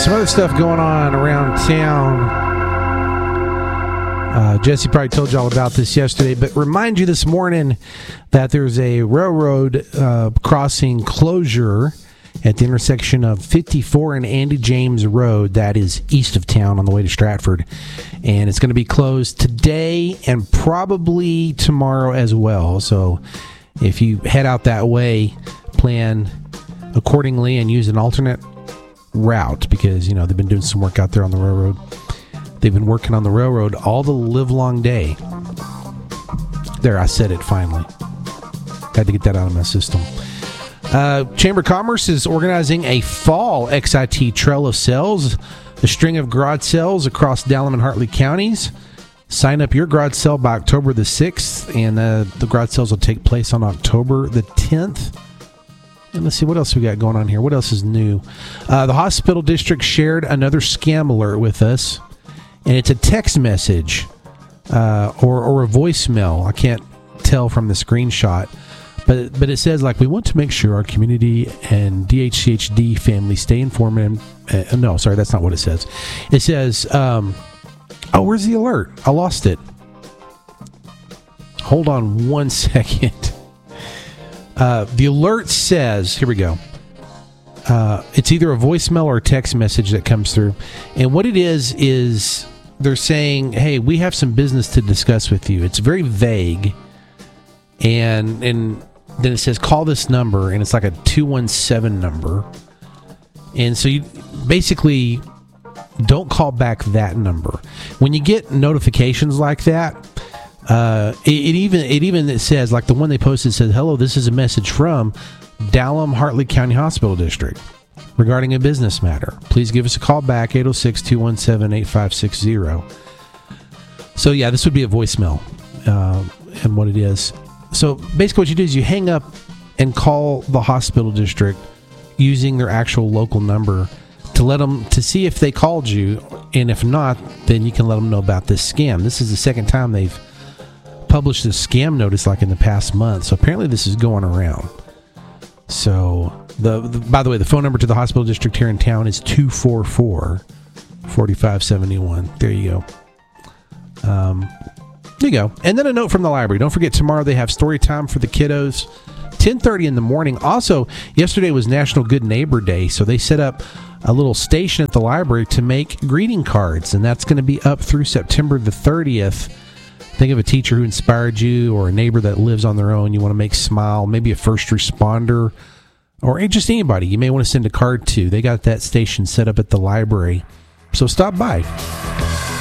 some other stuff going on around town. Jesse probably told you all about this yesterday, but remind you this morning that there's a railroad crossing closure at the intersection of 54 and Andy James Road. That is east of town on the way to Stratford. And it's going to be closed today and probably tomorrow as well. So if you head out that way, plan accordingly and use an alternate route because, you know, they've been doing some work out there on the railroad. They've been working on the railroad all the livelong day. There, I said it finally. Had to get that out of my system. Chamber of Commerce is organizing a fall XIT Trail of Sales, a string of garage sales across Dallam and Hartley counties. Sign up your garage sale by October the 6th, and the garage sales will take place on October the 10th. And let's see what else we got going on here. What else is new? The hospital district shared another scam alert with us, and it's a text message or a voicemail. I can't tell from the screenshot. But it says, like, we want to make sure our community and DHCHD family stay informed. No, sorry, that's not what it says. It says, where's the alert? I lost it. Hold on one second. The alert says, here we go. It's either a voicemail or a text message that comes through. And what it is they're saying, hey, we have some business to discuss with you. It's very vague. And then it says, call this number, and it's like a 217 number. And so you basically don't call back that number. When you get notifications like that, it says, like the one they posted says, hello, this is a message from Dallam Hartley County Hospital District regarding a business matter. Please give us a call back, 806-217-8560. So, yeah, this would be a voicemail, and what it is. So basically what you do is you hang up and call the hospital district using their actual local number to let them, to see if they called you, and if not, then you can let them know about this scam. This is the second time they've published this scam notice like in the past month, so apparently this is going around. So by the way, the phone number to the hospital district here in town is 244-4571. There you go. There you go. And then a note from the library. Don't forget, tomorrow they have story time for the kiddos, 10:30 in the morning. Also, yesterday was National Good Neighbor Day, so they set up a little station at the library to make greeting cards, and that's going to be up through September the 30th. Think of a teacher who inspired you, or a neighbor that lives on their own you want to make smile, maybe a first responder, or just anybody you may want to send a card to. They got that station set up at the library, so stop by.